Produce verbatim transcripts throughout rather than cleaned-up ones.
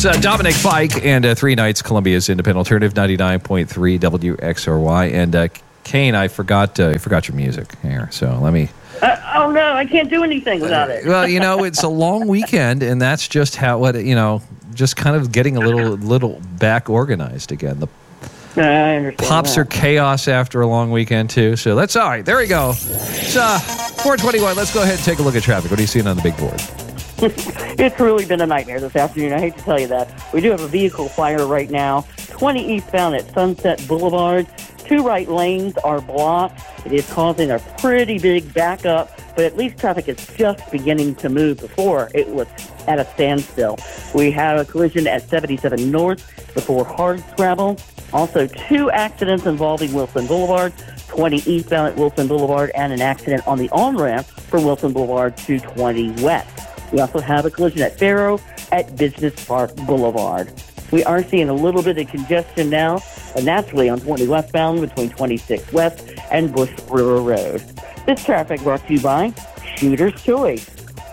uh, Dominic Fike and uh, Three Nights, Columbia's Independent Alternative, ninety-nine point three W X R Y. And uh, Kane, I forgot uh, I forgot your music here, so let me... Uh, oh, no, I can't do anything without it. Uh, well, you know, it's a long weekend, and that's just how, what you know, just kind of getting a little little back organized again. The I understand Pops that. are chaos after a long weekend, too, so that's all right. There we go. It's uh, four twenty-one. Let's go ahead and take a look at traffic. What are you seeing on the big board? It's really been a nightmare this afternoon. I hate to tell you that. We do have a vehicle fire right now. twenty eastbound at Sunset Boulevard. Two right lanes are blocked. It is causing a pretty big backup, but at least traffic is just beginning to move. Before, it was at a standstill. We have a collision at seventy-seven North before Hardscrabble. Also, two accidents involving Wilson Boulevard. twenty eastbound at Wilson Boulevard, and an accident on the on-ramp from Wilson Boulevard to twenty West. We also have a collision at Faro at Business Park Boulevard. We are seeing a little bit of congestion now, and naturally on twenty westbound between twenty-six West and Bush River Road. This traffic brought to you by Shooter's Choice.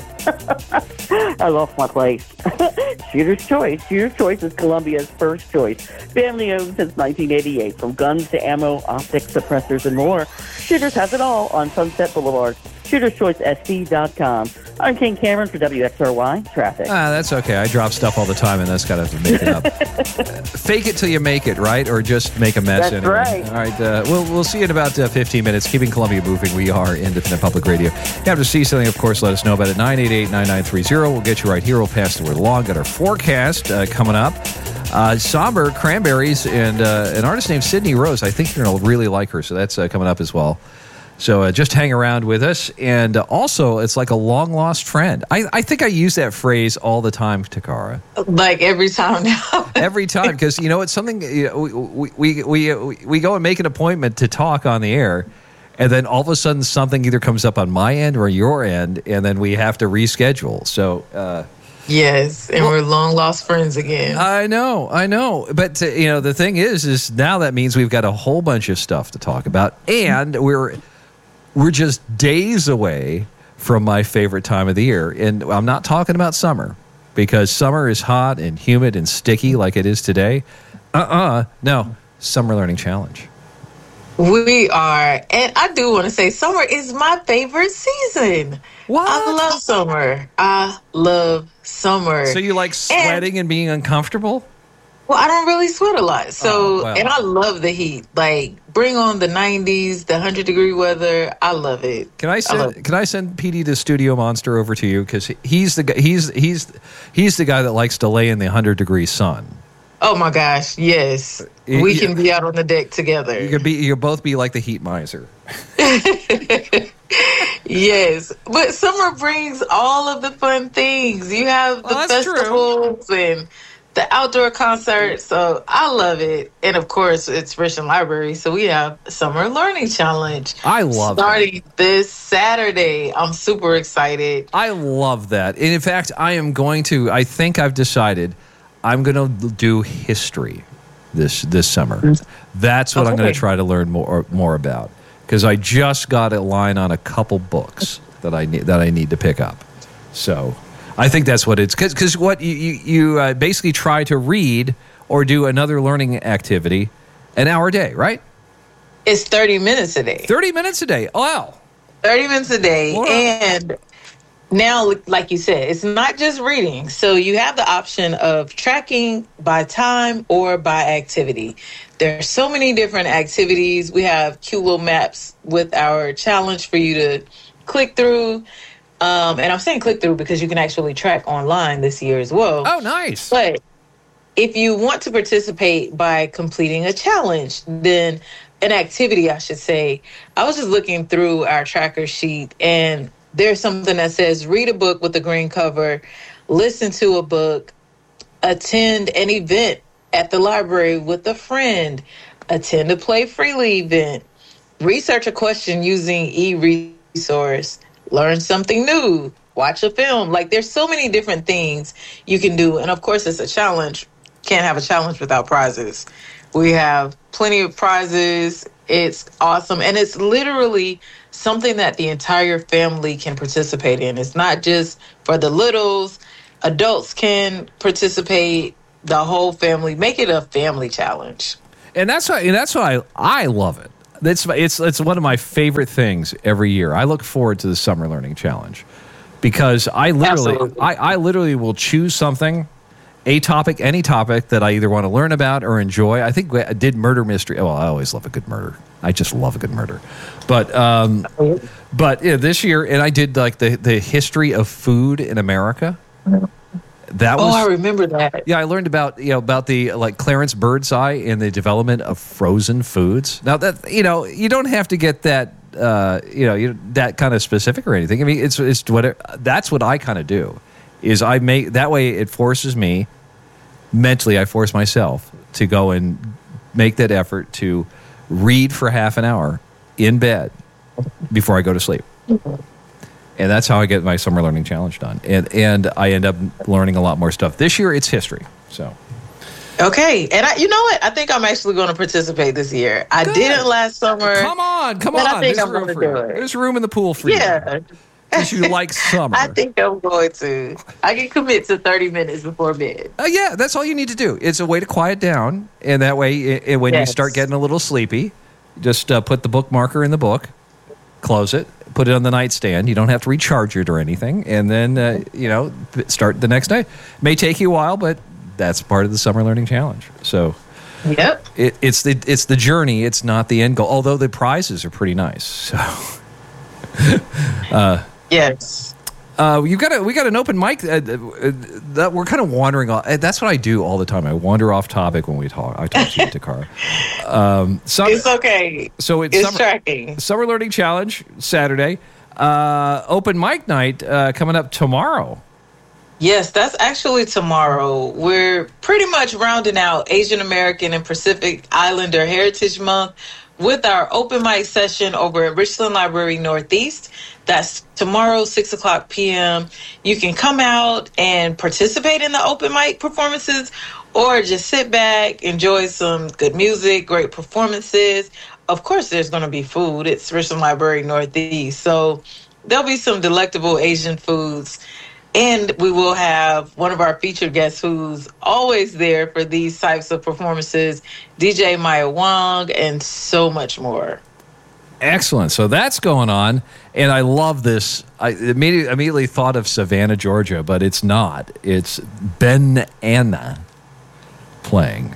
I lost my place. Shooter's Choice. Shooter's Choice is Columbia's first choice. Family owned since nineteen eighty-eight. From guns to ammo, optics, suppressors, and more, Shooters has it all on Sunset Boulevard. Shooters Choice S C dot com. I'm King Cameron for W X R Y Traffic. Ah, that's okay. I drop stuff all the time, and that's got to make it up. Fake it till you make it, right? Or just make a mess That's anyway. right. All right. Uh, we'll we'll see you in about uh, fifteen minutes. Keeping Columbia moving. We are Independent Public Radio. If you have to see something, of course, let us know about it. nine eight eight, nine nine three zero. We'll get you right here. We'll pass the word along. Got our forecast uh, coming up. Uh, Somber Cranberries and uh, an artist named Sydney Rose. I think you're going to really like her, so that's uh, coming up as well. So uh, just hang around with us. And uh, also, it's like a long-lost friend. I, I think I use that phrase all the time, Takara. Like every time now. Every time, because, you know, it's something, you know, we, we, we, we go and make an appointment to talk on the air, and then all of a sudden something either comes up on my end or your end, and then we have to reschedule. So... Uh, Yes, and well, we're long lost friends again. I know, I know. But, uh, you know, the thing is, is now that means we've got a whole bunch of stuff to talk about, and we're we're just days away from my favorite time of the year. And I'm not talking about summer, because summer is hot and humid and sticky like it is today. Uh-uh. No, Summer Learning Challenge. We are, and I do want to say summer is my favorite season. What? I love summer. I love summer. So you like sweating and, and being uncomfortable? Well, I don't really sweat a lot. So, oh, well. And I love the heat. Like, bring on the nineties, the one hundred degree weather. I love it. Can I send I Can I send P D the Studio Monster over to you, because he's the guy, he's he's he's the guy that likes to lay in the one hundred degree sun. Oh my gosh, yes. You, we you, can be out on the deck together. You could be you could both be like the heat miser. Yes, but summer brings all of the fun things. You have the well, festivals true. and the outdoor concerts, so I love it. And of course, it's Richland Library, so we have Summer Learning Challenge. I love starting it. this Saturday. I'm super excited. I love that. And in fact, I am going to. I think I've decided I'm going to do history this this summer. That's what okay. I'm going to try to learn more more about, because I just got a line on a couple books that I need that I need to pick up. So I think that's what it's because because what you you, you uh, basically try to read or do another learning activity an hour a day, right? It's thirty minutes a day. Thirty minutes a day. Wow. Thirty minutes a day, What? and now, like you said, it's not just reading. So you have the option of tracking by time or by activity. There are so many different activities. We have cute little maps with our challenge for you to click through. Um, and I'm saying click through because you can actually track online this year as well. Oh, nice. But if you want to participate by completing a challenge, then an activity, I should say, I was just looking through our tracker sheet, and there's something that says read a book with a green cover, listen to a book, attend an event at the library with a friend, attend a Play Freely event, research a question using e-resource, learn something new, watch a film. Like, there's so many different things you can do. And of course, it's a challenge. Can't have a challenge without prizes. We have plenty of prizes. It's awesome. And it's literally something that the entire family can participate in. It's not just for the littles. Adults can participate. the whole family. Make it a family challenge. And that's why, and that's why I, I love it. It's, it's, it's one of my favorite things every year. I look forward to the Summer Learning Challenge because I literally, I, I literally will choose something, a topic, any topic that I either want to learn about or enjoy. I think I did murder mystery. Well, I always love a good murder. I just love a good murder. But um, but yeah, this year, and I did like the, the history of food in America. That was, oh, I remember that. Yeah, I learned about you know about the like Clarence Birdseye and the development of frozen foods. Now that you know, you don't have to get that uh, you know you, that kind of specific or anything. I mean, it's it's what that's what I kind of do. Is I make that way it forces me mentally. I force myself to go and make that effort to read for half an hour in bed before I go to sleep. And that's how I get my Summer Learning Challenge done. And and I end up learning a lot more stuff. This year, it's history. So, okay. And I, you know what? I think I'm actually going to participate this year. I Good. didn't last summer. Come on, come but on. I think There's I'm room going for to you. do it. There's room in the pool for yeah. you. Because you like summer. I think I'm going to. I can commit to thirty minutes before bed. Uh, yeah, that's all you need to do. It's a way to quiet down. And that way, i i when Yes. you start getting a little sleepy, just uh, put the bookmarker in the book, close it, put it on the nightstand. You don't have to recharge it or anything. And then, uh, you know, start the next day. May take you a while, but that's part of the Summer Learning Challenge. So Yep. it, it's the it's the journey. It's not the end goal, although the prizes are pretty nice. So uh, Yes. uh, you've got a, we got an open mic uh, uh, that we're kind of wandering off. That's what I do all the time. I wander off topic when we talk. I talk to you, Takara. Um, some, It's okay. so it's, It's summer, tracking. Summer Learning Challenge Saturday. Uh, open mic night uh, coming up tomorrow. Yes, that's actually tomorrow. We're pretty much rounding out Asian American and Pacific Islander Heritage Month with our open mic session over at Richland Library Northeast. That's tomorrow, six o'clock p.m. You can come out and participate in the open mic performances or just sit back, enjoy some good music, great performances. Of course, there's going to be food. It's Richland Library Northeast. So there'll be some delectable Asian foods. And we will have one of our featured guests who's always there for these types of performances, D J Maya Wong, and so much more. Excellent. So that's going on, and I love this. I immediately, immediately thought of Savannah, Georgia, but it's not. It's Ben Anna playing.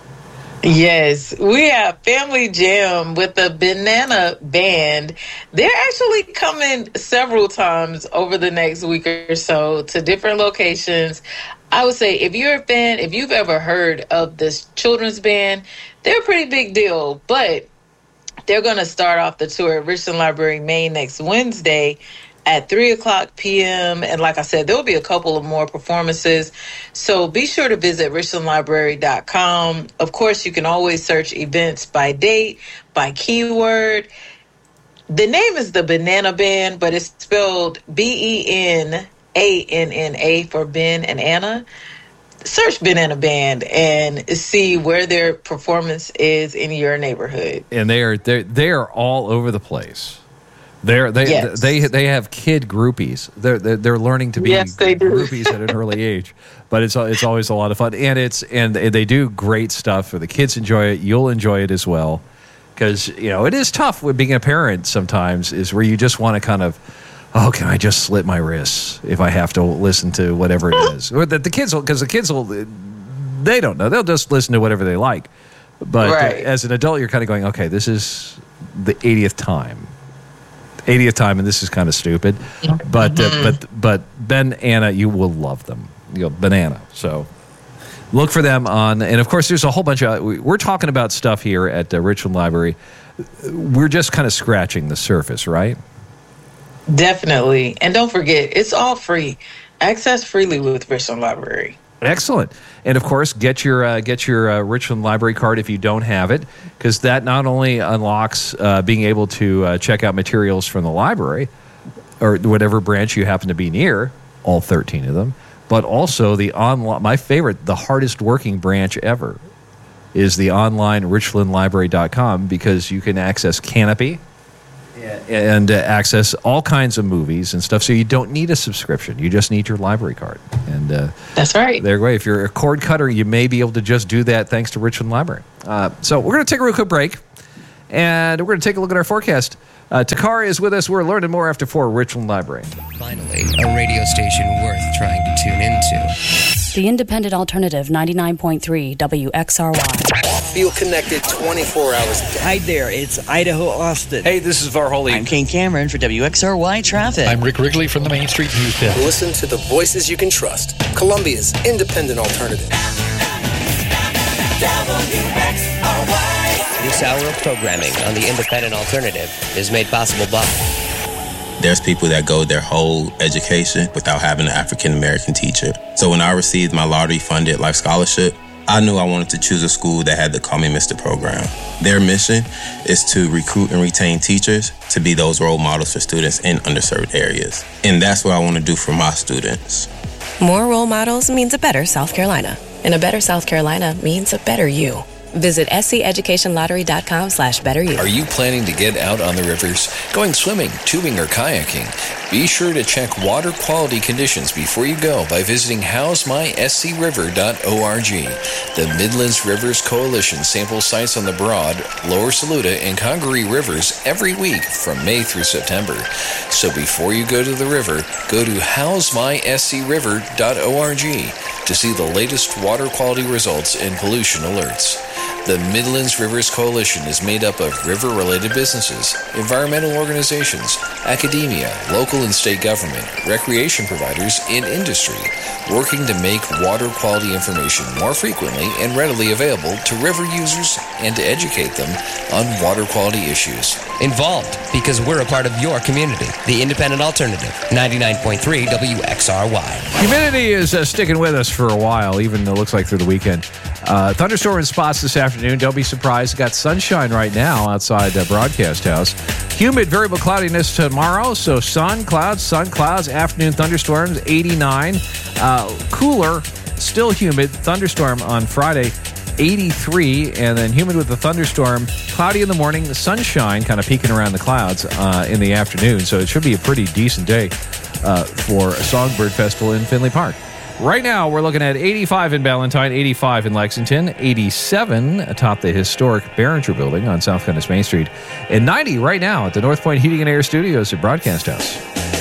Yes, we have Family Jam with the Banana Band. They're actually coming several times over the next week or so to different locations. I would say if you're a fan, if you've ever heard of this children's band, they're a pretty big deal, but they're going to start off the tour at Richland Library, Maine next Wednesday at three o'clock p.m. And like I said, there will be a couple of more performances. So be sure to visit richland library dot com. Of course, you can always search events by date, by keyword. The name is the Banana Band, but it's spelled B E N A N N A for Ben and Anna. Search Banana Band and see where their performance is in your neighborhood. And they are they they are all over the place. They're, they Yes. they they have kid groupies. They're they're, they're learning to be Yes, they do. groupies at an early age, but it's it's always a lot of fun, and it's and they do great stuff for the kids. Enjoy it. You'll enjoy it as well, because you know it is tough with being a parent. Sometimes is where you just want to kind of, oh, can I just slit my wrists if I have to listen to whatever it is? Or the, the kids will, because the kids will, they don't know. They'll just listen to whatever they like. But Right. as an adult, you're kind of going, okay, this is the eightieth time. eightieth time, and this is kind of stupid. But uh, but but Ben, Anna, you will love them. You know, Banana. So look for them on, and of course, there's a whole bunch of. We're talking about stuff here at uh, Richland Library. We're just kind of scratching the surface, right? Definitely. And don't forget, it's all free. Access freely with Richland Library. Excellent. And of course, get your uh, get your uh, Richland Library card if you don't have it, because that not only unlocks uh, being able to uh, check out materials from the library or whatever branch you happen to be near, all thirteen of them, but also the online. My favorite, the hardest working branch ever, is the online richland library dot com, because you can access Canopy and uh, access all kinds of movies and stuff. So you don't need a subscription. You just need your library card. And uh, that's right. There you go. If you're a cord cutter, you may be able to just do that thanks to Richland Library. Uh, so we're going to take a real quick break, and we're going to take a look at our forecast. Uh, Takara is with us. We're learning more after four, Richland Library. Finally, a radio station worth trying to tune into. The Independent Alternative, ninety-nine point three W X R Y. Feel connected twenty-four hours a day. Hi there, it's Idaho Austin. Hey, this is Varholey. I'm Kane Cameron for W X R Y Traffic. I'm Rick Wrigley from the Main Street News Desk. Listen to the voices you can trust. Columbia's Independent Alternative. W X R Y. This hour of programming on the Independent Alternative is made possible by... There's people that go their whole education without having an African-American teacher. So when I received my lottery-funded life scholarship, I knew I wanted to choose a school that had the Call Me Mister program. Their mission is to recruit and retain teachers to be those role models for students in underserved areas. And that's what I want to do for my students. More role models means a better South Carolina. And a better South Carolina means a better you. Visit seeducationlottery.com slash better you. Are you planning to get out on the rivers, going swimming, tubing, or kayaking? Be sure to check water quality conditions before you go by visiting house my s c river dot org. The Midlands Rivers Coalition samples sites on the Broad, Lower Saluda, and Congaree rivers every week from May through September. So before you go to the river, go to house my s c river dot org to see the latest water quality results and pollution alerts. The Midlands Rivers Coalition is made up of river-related businesses, environmental organizations, academia, local and state government, recreation providers, and industry, working to make water quality information more frequently and readily available to river users and to educate them on water quality issues. Involved because we're a part of your community. The Independent Alternative, ninety-nine point three W X R Y. Humidity is uh, sticking with us for a while, even though it looks like through the weekend. Uh, thunderstorm in spots this afternoon. Don't be surprised. Got sunshine right now outside the broadcast house. Humid, variable cloudiness tomorrow. So sun, clouds, sun, clouds, afternoon thunderstorms, eighty-nine. Uh, cooler, still humid. Thunderstorm on Friday, eighty-three. And then humid with the thunderstorm. Cloudy in the morning. The sunshine kind of peeking around the clouds uh, in the afternoon. So it should be a pretty decent day uh, for a Songbird Festival in Finley Park. Right now, we're looking at eighty-five in Ballantyne, eighty-five in Lexington, eighty-seven atop the historic Behringer Building on South Conness Main Street, and ninety right now at the North Point Heating and Air Studios at Broadcast House.